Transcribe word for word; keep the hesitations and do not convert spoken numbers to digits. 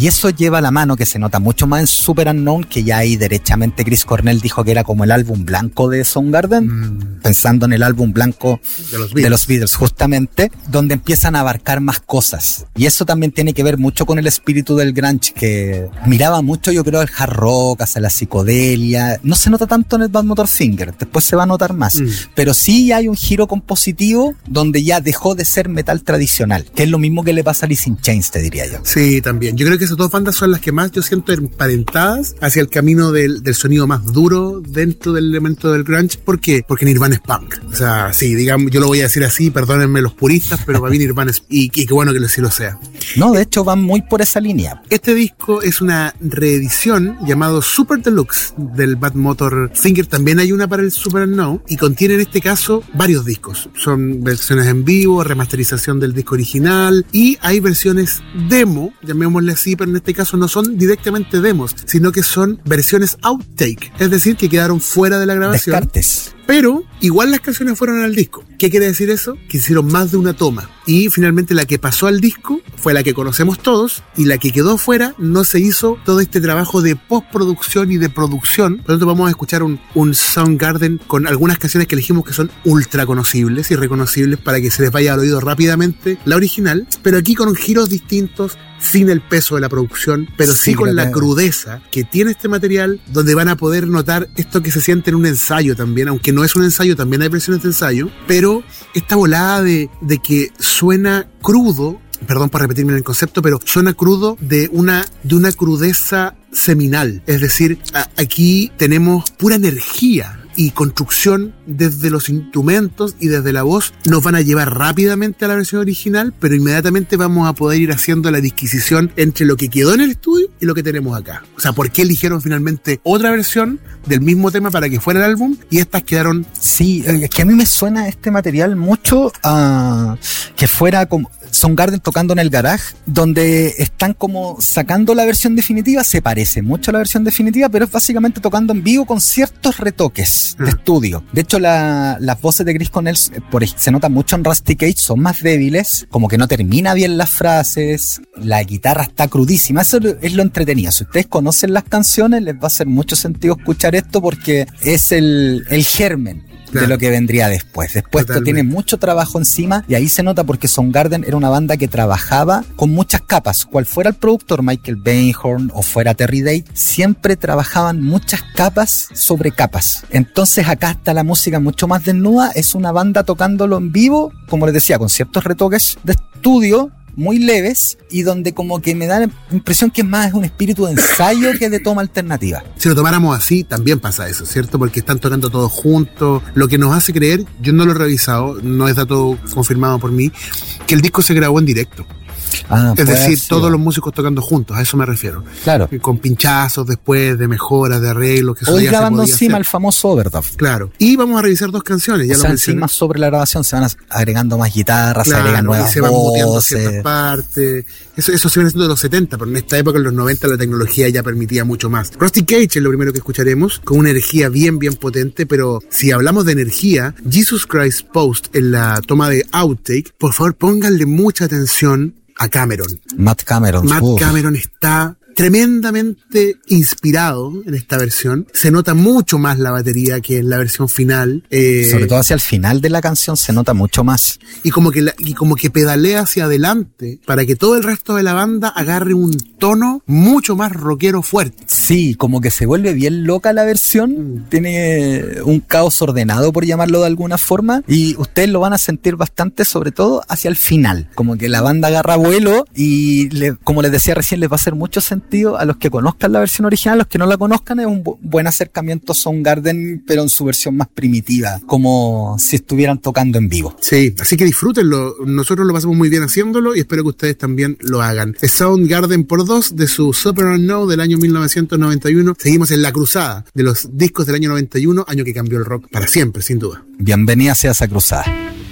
Y eso lleva a la mano, que se nota mucho más en Superunknown, que ya ahí derechamente Chris Cornell dijo que era como el álbum blanco de Soundgarden, mm. pensando en el álbum blanco de los, de los Beatles, justamente, donde empiezan a abarcar más cosas. Y eso también tiene que ver mucho con el espíritu del grunge, que miraba mucho, yo creo, al hard rock, hacia la psicodelia. No se nota tanto en el Badmotor Finger, después se va a notar más. Mm. Pero sí hay un giro compositivo donde ya dejó de ser metal tradicional, que es lo mismo que le pasa a Alice in Chains, te diría yo. Sí, también. Yo creo que esas dos bandas son las que más yo siento emparentadas hacia el camino del, del sonido más duro dentro del elemento del grunge. ¿Por qué? Porque Nirvana es punk. O sea, sí, digamos, yo lo voy a decir así, perdónenme los puristas, pero para mí Nirvana es... Y, y qué bueno que sí lo sea. No, de hecho van muy por esa línea. Este disco es una reedición llamado Super Deluxe del Badmotor Finger. También hay una para el Superunknown y contiene en este caso varios discos. Son versiones en vivo, remasterización del disco original y hay versiones demo, llamémosle así, pero en este caso no son directamente demos, sino que son versiones outtake, es decir, que quedaron fuera de la grabación. Descartes. Pero igual las canciones fueron al disco. ¿Qué quiere decir eso? Que hicieron más de una toma. Y finalmente la que pasó al disco fue la que conocemos todos, y la que quedó fuera no se hizo todo este trabajo de postproducción y de producción. Por lo tanto vamos a escuchar un, un Soundgarden con algunas canciones que elegimos que son ultra conocibles y reconocibles para que se les vaya al oído rápidamente la original, pero aquí con giros distintos, sin el peso de la producción, pero sí, sí con la crudeza que tiene este material, donde van a poder notar esto que se siente en un ensayo también, aunque no es un ensayo, también hay versiones de ensayo, pero esta volada de, de que suena crudo, perdón por repetirme en el concepto, pero suena crudo de una, de una crudeza seminal, es decir, a, aquí tenemos pura energía y construcción desde los instrumentos y desde la voz. Nos van a llevar rápidamente a la versión original, pero inmediatamente vamos a poder ir haciendo la disquisición entre lo que quedó en el estudio y lo que tenemos acá. O sea, ¿por qué eligieron finalmente otra versión del mismo tema para que fuera el álbum y estas quedaron? Sí, es que a mí me suena este material mucho a uh, que fuera como Soundgarden tocando en el garage, donde están como sacando la versión definitiva. Se parece mucho a la versión definitiva, pero es básicamente tocando en vivo con ciertos retoques de estudio. De hecho, la, las voces de Chris Cornell por, se nota mucho en Rusty Cage, son más débiles, como que no termina bien las frases, la guitarra está crudísima. Eso es lo entretenido. Si ustedes conocen las canciones, les va a hacer mucho sentido escuchar esto, porque es el, el germen de lo que vendría después. Después esto tiene mucho trabajo encima, y ahí se nota porque Soundgarden era una banda que trabajaba con muchas capas. Cual fuera el productor, Michael Beinhorn o fuera Terry Date, siempre trabajaban muchas capas sobre capas. Entonces acá está la música mucho más desnuda. Es una banda tocándolo en vivo, como les decía, con ciertos retoques de estudio muy leves, y donde como que me da la impresión que es más un espíritu de ensayo que de toma alternativa. Si lo tomáramos así, también pasa eso, ¿cierto? Porque están tocando todos juntos, lo que nos hace creer, yo no lo he revisado, no es dato confirmado por mí, que el disco se grabó en directo. Ah, es decir, ser. Todos los músicos tocando juntos, a eso me refiero. Claro. Con pinchazos después, de mejoras, de arreglos. Que hoy grabando encima hacer. El famoso overdub. Claro. Y vamos a revisar dos canciones. Ya o lo sea, encima sobre la grabación se van agregando más guitarras, claro, se agregan nuevas y se van muteando voces. ciertas partes. Eso, eso se viene haciendo de los setenta, pero en esta época, en los noventa, la tecnología ya permitía mucho más. Rusty Cage es lo primero que escucharemos, con una energía bien, bien potente, pero si hablamos de energía, Jesus Christ Post en la toma de outtake, por favor pónganle mucha atención a Cameron. Matt Cameron. Matt Uf. Cameron está tremendamente inspirado en esta versión. Se nota mucho más la batería que en la versión final. Eh, Sobre todo hacia el final de la canción se nota mucho más. Y como que la, y como que pedalea hacia adelante para que todo el resto de la banda agarre un tono mucho más rockero fuerte. Sí, como que se vuelve bien loca la versión. Mm. Tiene un caos ordenado, por llamarlo de alguna forma, y ustedes lo van a sentir bastante, sobre todo hacia el final. Como que la banda agarra vuelo y, le, como les decía recién, les va a hacer mucho sentido a los que conozcan la versión original. A los que no la conozcan, es un bu- buen acercamiento a Soundgarden, pero en su versión más primitiva, como si estuvieran tocando en vivo. Sí, así que disfrútenlo. Nosotros lo pasamos muy bien haciéndolo y espero que ustedes también lo hagan. Es Soundgarden por dos de su Superunknown del año mil novecientos noventa y uno. Seguimos en la cruzada de los discos del año noventa y uno, año que cambió el rock para siempre, sin duda. Bienvenida sea esa cruzada.